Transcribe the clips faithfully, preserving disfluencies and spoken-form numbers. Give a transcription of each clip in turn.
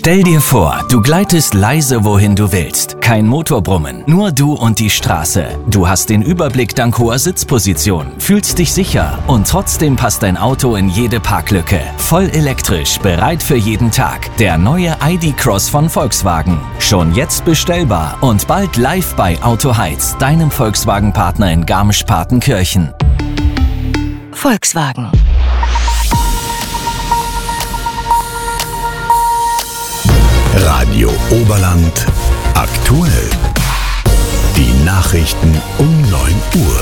Stell dir vor, du gleitest leise wohin du willst. Kein Motorbrummen, nur du und die Straße. Du hast den Überblick dank hoher Sitzposition, fühlst dich sicher und trotzdem passt dein Auto in jede Parklücke. Voll elektrisch, bereit für jeden Tag. Der neue I D Cross von Volkswagen. Schon jetzt bestellbar und bald live bei Auto Heiz, deinem Volkswagen-Partner in Garmisch-Partenkirchen. Volkswagen. Radio Oberland aktuell. Die Nachrichten um neun Uhr.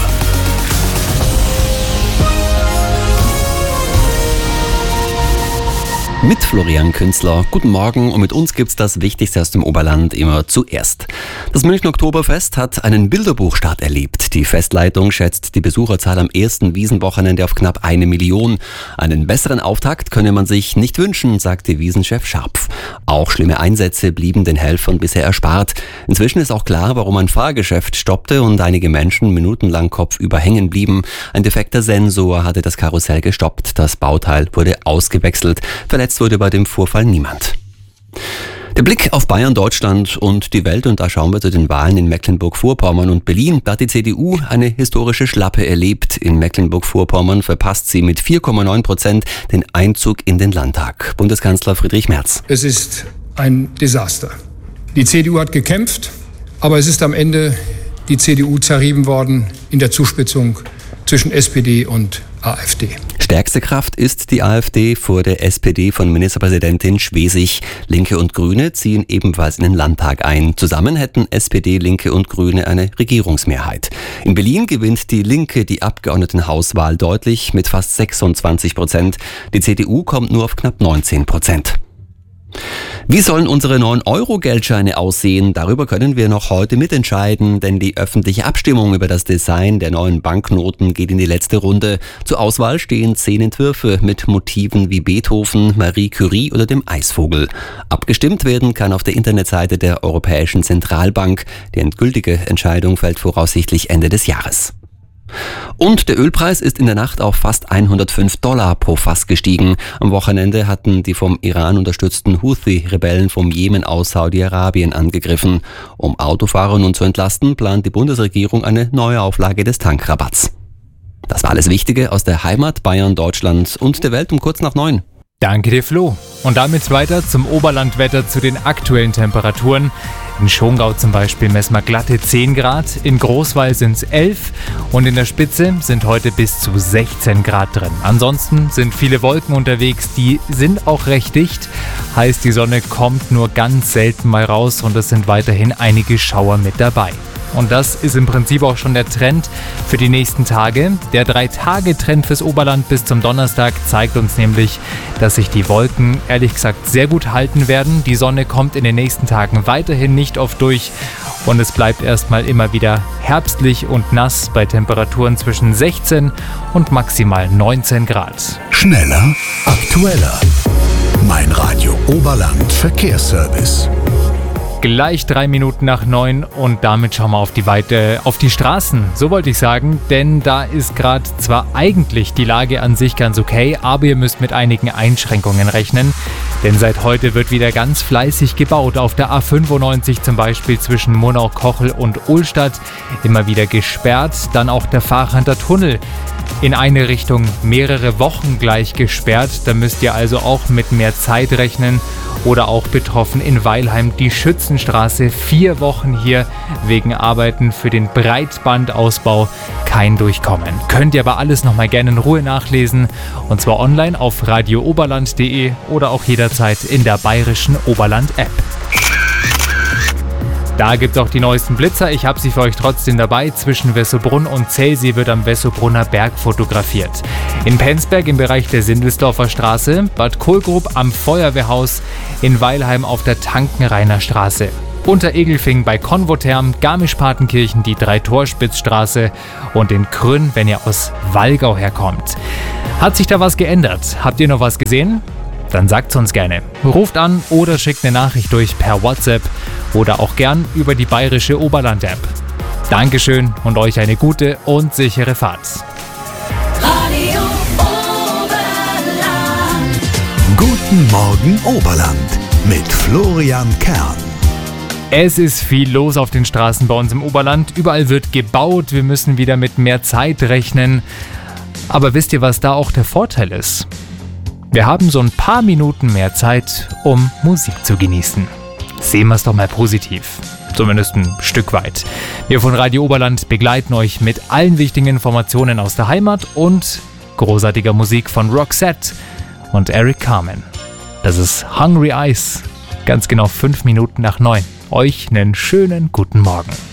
Mit Florian Künzler. Guten Morgen und mit uns gibt's das Wichtigste aus dem Oberland immer zuerst. Das Münchner Oktoberfest hat einen Bilderbuchstart erlebt. Die Festleitung schätzt die Besucherzahl am ersten Wiesenwochenende auf knapp eine Million. Einen besseren Auftakt könne man sich nicht wünschen, sagte Wiesenchef Scharpf. Auch schlimme Einsätze blieben den Helfern bisher erspart. Inzwischen ist auch klar, warum ein Fahrgeschäft stoppte und einige Menschen minutenlang kopfüber hängen blieben. Ein defekter Sensor hatte das Karussell gestoppt. Das Bauteil wurde ausgewechselt. Verletzt wurde bei dem Vorfall niemand. Der Blick auf Bayern, Deutschland und die Welt, und da schauen wir zu den Wahlen in Mecklenburg-Vorpommern und Berlin. Da hat die C D U eine historische Schlappe erlebt. In Mecklenburg-Vorpommern verpasst sie mit vier Komma neun Prozent den Einzug in den Landtag. Bundeskanzler Friedrich Merz. Es ist ein Desaster. Die C D U hat gekämpft, aber es ist am Ende die C D U zerrieben worden in der Zuspitzung zwischen S P D und A f D. Stärkste Kraft ist die AfD vor der S P D von Ministerpräsidentin Schwesig. Linke und Grüne ziehen ebenfalls in den Landtag ein. Zusammen hätten S P D, Linke und Grüne eine Regierungsmehrheit. In Berlin gewinnt die Linke die Abgeordnetenhauswahl deutlich mit fast sechsundzwanzig Prozent. Die C D U kommt nur auf knapp neunzehn Prozent. Wie sollen unsere neun Euro Geldscheine aussehen? Darüber können wir noch heute mitentscheiden, denn die öffentliche Abstimmung über das Design der neuen Banknoten geht in die letzte Runde. Zur Auswahl stehen zehn Entwürfe mit Motiven wie Beethoven, Marie Curie oder dem Eisvogel. Abgestimmt werden kann auf der Internetseite der Europäischen Zentralbank. Die endgültige Entscheidung fällt voraussichtlich Ende des Jahres. Und der Ölpreis ist in der Nacht auf fast hundertfünf Dollar pro Fass gestiegen. Am Wochenende hatten die vom Iran unterstützten Houthi-Rebellen vom Jemen aus Saudi-Arabien angegriffen. Um Autofahrer nun zu entlasten, plant die Bundesregierung eine neue Auflage des Tankrabatts. Das war alles Wichtige aus der Heimat, Bayern, Deutschland und der Welt um kurz nach neun. Danke dir, Flo. Und damit weiter zum Oberlandwetter, zu den aktuellen Temperaturen. In Schongau zum Beispiel messen wir glatte zehn Grad, in Großwall sind es elf und in der Spitze sind heute bis zu sechzehn Grad drin. Ansonsten sind viele Wolken unterwegs, die sind auch recht dicht. Heißt, die Sonne kommt nur ganz selten mal raus und es sind weiterhin einige Schauer mit dabei. Und das ist im Prinzip auch schon der Trend für die nächsten Tage. Der drei-Tage-Trend fürs Oberland bis zum Donnerstag zeigt uns nämlich, dass sich die Wolken ehrlich gesagt sehr gut halten werden. Die Sonne kommt in den nächsten Tagen weiterhin nicht oft durch und es bleibt erstmal immer wieder herbstlich und nass bei Temperaturen zwischen sechzehn und maximal neunzehn Grad. Schneller, aktueller. Mein Radio Oberland Verkehrsservice. Gleich drei Minuten nach neun und damit schauen wir auf die Weite, auf die Straßen, so wollte ich sagen, denn da ist gerade zwar eigentlich die Lage an sich ganz okay, aber ihr müsst mit einigen Einschränkungen rechnen, denn seit heute wird wieder ganz fleißig gebaut. Auf der A fünfundneunzig zum Beispiel zwischen Monau-Kochel und Ohlstadt immer wieder gesperrt, dann auch der Fahrhänder Tunnel in eine Richtung mehrere Wochen gleich gesperrt, da müsst ihr also auch mit mehr Zeit rechnen. Oder auch betroffen in Weilheim die Schützenstraße, vier Wochen hier wegen Arbeiten für den Breitbandausbau, kein Durchkommen. Könnt ihr aber alles nochmal gerne in Ruhe nachlesen und zwar online auf radio oberland punkt de oder auch jederzeit in der bayerischen Oberland-App. Da gibt es auch die neuesten Blitzer, ich habe sie für euch trotzdem dabei. Zwischen Wessobrunn und Zellsee wird am Wessobrunner Berg fotografiert. In Penzberg im Bereich der Sindelsdorfer Straße, Bad Kohlgrub am Feuerwehrhaus, in Weilheim auf der Tankenrainer Straße. Unter Egelfing bei Konvotherm, Garmisch-Partenkirchen die Dreitorspitzstraße und in Krünn, wenn ihr aus Wallgau herkommt. Hat sich da was geändert? Habt ihr noch was gesehen? Dann sagt's uns gerne. Ruft an oder schickt eine Nachricht durch per WhatsApp oder auch gern über die bayerische Oberland-App. Dankeschön und euch eine gute und sichere Fahrt. Guten Morgen Oberland. mit Florian Kern. Es ist viel los auf den Straßen bei uns im Oberland. Überall wird gebaut. Wir müssen wieder mit mehr Zeit rechnen. Aber wisst ihr, was da auch der Vorteil ist? Wir haben so ein paar Minuten mehr Zeit, um Musik zu genießen. Sehen wir es doch mal positiv. Zumindest ein Stück weit. Wir von Radio Oberland begleiten euch mit allen wichtigen Informationen aus der Heimat und großartiger Musik von Roxette und Eric Carmen. Das ist Hungry Eyes. Ganz genau fünf Minuten nach neun. Euch einen schönen guten Morgen.